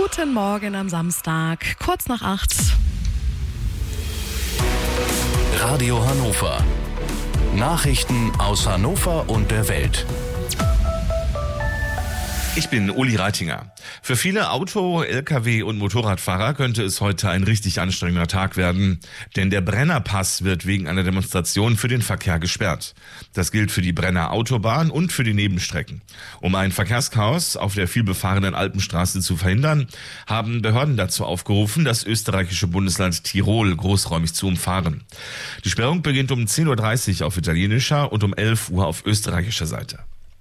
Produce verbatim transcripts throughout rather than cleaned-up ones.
Guten Morgen am Samstag, kurz nach acht. Radio Hannover. Nachrichten aus Hannover und der Welt. Ich bin Uli Reitinger. Für viele Auto-, L K W- und Motorradfahrer könnte es heute ein richtig anstrengender Tag werden, denn der Brennerpass wird wegen einer Demonstration für den Verkehr gesperrt. Das gilt für die Brenner Autobahn und für die Nebenstrecken. Um ein Verkehrschaos auf der vielbefahrenen Alpenstraße zu verhindern, haben Behörden dazu aufgerufen, das österreichische Bundesland Tirol großräumig zu umfahren. Die Sperrung beginnt um zehn Uhr dreißig auf italienischer und um elf Uhr auf österreichischer Seite.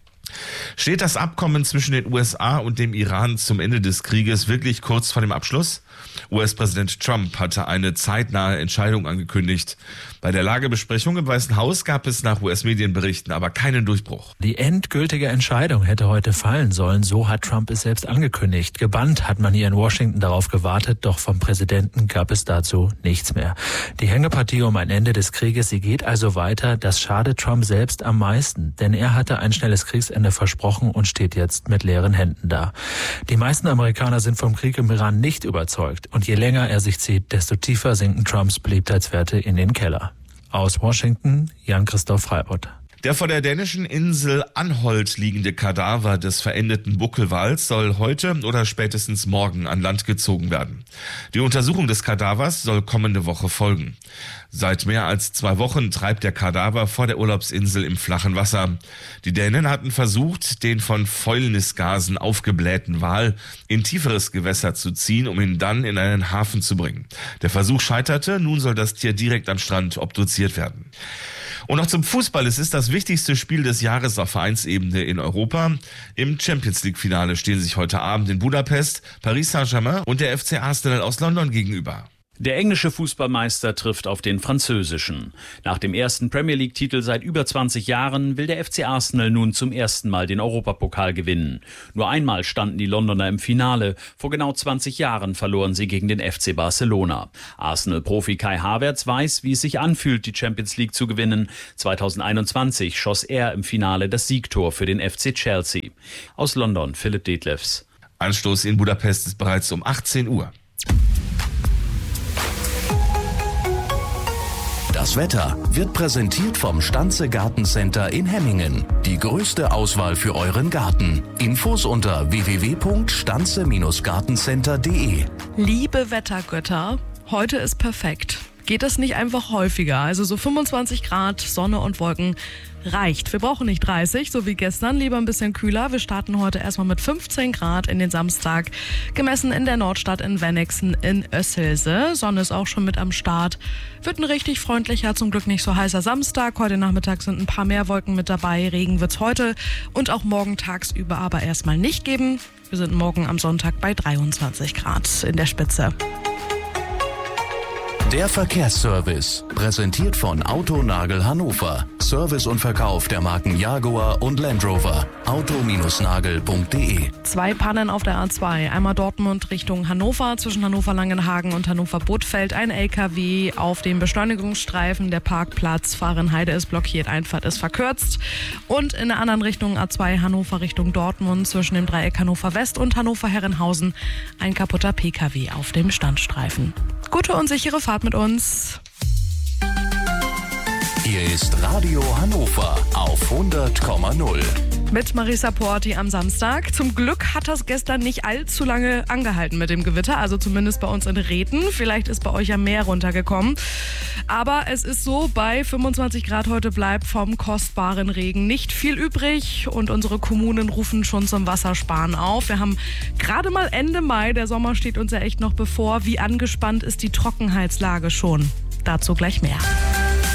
Steht das Abkommen zwischen den U S A und dem Iran zum Ende des Krieges wirklich kurz vor dem Abschluss? U S-Präsident Trump hatte eine zeitnahe Entscheidung angekündigt. Bei der Lagebesprechung im Weißen Haus gab es nach U S-Medienberichten aber keinen Durchbruch. Die endgültige Entscheidung hätte heute fallen sollen, so hat Trump es selbst angekündigt. Gebannt hat man hier in Washington darauf gewartet, doch vom Präsidenten gab es dazu nichts mehr. Die Hängepartie um ein Ende des Krieges, sie geht also weiter. Das schadet Trump selbst am meisten, denn er hatte ein schnelles Kriegsende versprochen und steht jetzt mit leeren Händen da. Die meisten Amerikaner sind vom Krieg im Iran nicht überzeugt. Und je länger er sich zieht, desto tiefer sinken Trumps Beliebtheitswerte in den Keller. Aus Washington, Jan-Christoph Freibott. Der vor der dänischen Insel Anholt liegende Kadaver des verendeten Buckelwals soll heute oder spätestens morgen an Land gezogen werden. Die Untersuchung des Kadavers soll kommende Woche folgen. Seit mehr als zwei Wochen treibt der Kadaver vor der Urlaubsinsel im flachen Wasser. Die Dänen hatten versucht, den von Fäulnisgasen aufgeblähten Wal in tieferes Gewässer zu ziehen, um ihn dann in einen Hafen zu bringen. Der Versuch scheiterte, nun soll das Tier direkt am Strand obduziert werden. Und noch zum Fußball. Es ist das wichtigste Spiel des Jahres auf Vereinsebene in Europa. Im Champions-League-Finale stehen sich heute Abend in Budapest Paris Saint-Germain und der F C Arsenal aus London gegenüber. Der englische Fußballmeister trifft auf den französischen. Nach dem ersten Premier-League-Titel seit über zwanzig Jahren will der F C Arsenal nun zum ersten Mal den Europapokal gewinnen. Nur einmal standen die Londoner im Finale. Vor genau zwanzig Jahren verloren sie gegen den F C Barcelona. Arsenal-Profi Kai Havertz weiß, wie es sich anfühlt, die Champions League zu gewinnen. zweitausendeinundzwanzig schoss er im Finale das Siegtor für den F C Chelsea. Aus London, Philipp Detlefs. Anstoß in Budapest ist bereits um achtzehn Uhr. Das Wetter wird präsentiert vom Stanze Gartencenter in Hemmingen. Die größte Auswahl für euren Garten. Infos unter w w w punkt stanze gartencenter punkt d e. Liebe Wettergötter, heute ist perfekt. Geht das nicht einfach häufiger? Also so fünfundzwanzig Grad, Sonne und Wolken reicht. Wir brauchen nicht dreißig, so wie gestern, lieber ein bisschen kühler. Wir starten heute erstmal mit fünfzehn Grad in den Samstag, gemessen in der Nordstadt in Wennigsen in Össelse. Sonne ist auch schon mit am Start. Wird ein richtig freundlicher, zum Glück nicht so heißer Samstag. Heute Nachmittag sind ein paar mehr Wolken mit dabei. Regen wird's heute und auch morgen tagsüber aber erstmal nicht geben. Wir sind morgen am Sonntag bei dreiundzwanzig Grad in der Spitze. Der Verkehrsservice, präsentiert von Autonagel Hannover. Service und Verkauf der Marken Jaguar und Land Rover. auto nagel punkt d e. Zwei Pannen auf der A zwei. Einmal Dortmund Richtung Hannover, zwischen Hannover-Langenhagen und Hannover-Bothfeld. Ein L K W auf dem Beschleunigungsstreifen. Der Parkplatz Fahrenheide ist blockiert, Einfahrt ist verkürzt. Und in der anderen Richtung A zwei Hannover Richtung Dortmund, zwischen dem Dreieck Hannover West und Hannover-Herrenhausen. Ein kaputter P K W auf dem Standstreifen. Gute und sichere Fahrt mit uns. Hier ist Radio Hannover auf hundert Komma null. Mit Marisa Porti am Samstag. Zum Glück hat das gestern nicht allzu lange angehalten mit dem Gewitter, also zumindest bei uns in Rhethen. Vielleicht ist bei euch ja mehr runtergekommen. Aber es ist so, bei fünfundzwanzig Grad heute bleibt vom kostbaren Regen nicht viel übrig und unsere Kommunen rufen schon zum Wassersparen auf. Wir haben gerade mal Ende Mai, der Sommer steht uns ja echt noch bevor. Wie angespannt ist die Trockenheitslage schon? Dazu gleich mehr.